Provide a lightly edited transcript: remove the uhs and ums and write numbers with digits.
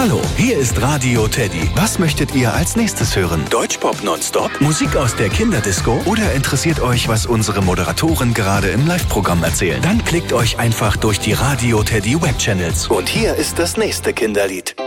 Hallo, hier ist Radio Teddy. Was möchtet ihr als nächstes hören? Deutschpop nonstop? Musik aus der Kinderdisco? Oder interessiert euch, was unsere Moderatoren gerade im Live-Programm erzählen? Dann klickt euch einfach durch die Radio Teddy Webchannels. Und hier ist das nächste Kinderlied.